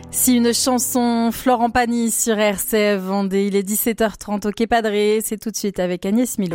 Si une chanson, Florent Pagny sur RCF Vendée, il est 17h30 au Quai Padré, c'est tout de suite avec Agnès Milot.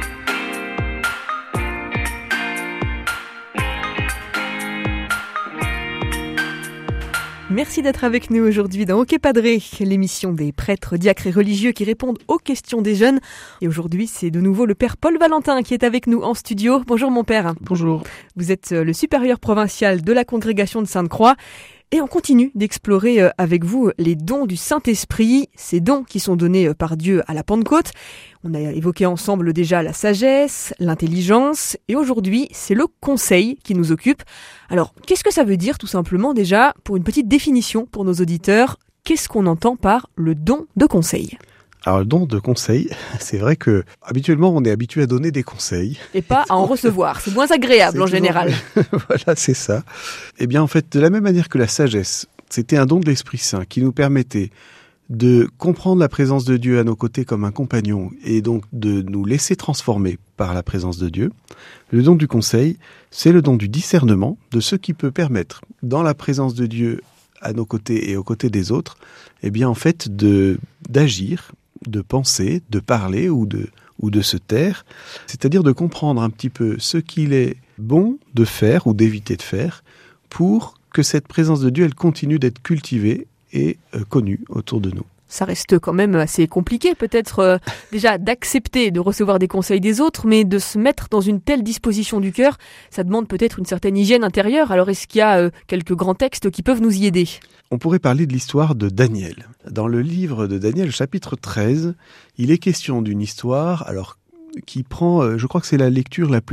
Merci d'être avec nous aujourd'hui dans Au Quai Padré, l'émission des prêtres, diacres et religieux qui répondent aux questions des jeunes. Et aujourd'hui, c'est de nouveau le père Paul Valentin qui est avec nous en studio. Bonjour mon père. Bonjour. Vous êtes le supérieur provincial de la congrégation de Sainte-Croix. Et on continue d'explorer avec vous les dons du Saint-Esprit, ces dons qui sont donnés par Dieu à la Pentecôte. On a évoqué ensemble déjà la sagesse, l'intelligence, et aujourd'hui, c'est le conseil qui nous occupe. Alors, qu'est-ce que ça veut dire tout simplement déjà, pour une petite définition pour nos auditeurs, qu'est-ce qu'on entend par le don de conseil ? Alors, le don de conseil, c'est vrai que habituellement, on est habitué à donner des conseils. Et pas à en recevoir. C'est moins agréable en général. Voilà, c'est ça. Eh bien, en fait, de la même manière que la sagesse, c'était un don de l'Esprit Saint qui nous permettait de comprendre la présence de Dieu à nos côtés comme un compagnon et donc de nous laisser transformer par la présence de Dieu. Le don du conseil, c'est le don du discernement de ce qui peut permettre, dans la présence de Dieu à nos côtés et aux côtés des autres, eh bien, en fait, d'agir, de penser, de parler ou de se taire, c'est-à-dire de comprendre un petit peu ce qu'il est bon de faire ou d'éviter de faire pour que cette présence de Dieu, elle continue d'être cultivée et connue autour de nous. Ça reste quand même assez compliqué peut-être déjà d'accepter de recevoir des conseils des autres, mais de se mettre dans une telle disposition du cœur, ça demande peut-être une certaine hygiène intérieure. Alors est-ce qu'il y a quelques grands textes qui peuvent nous y aider ? On pourrait parler de l'histoire de Daniel. Dans le livre de Daniel, chapitre 13, il est question d'une histoire qui prend, je crois que c'est la lecture la plus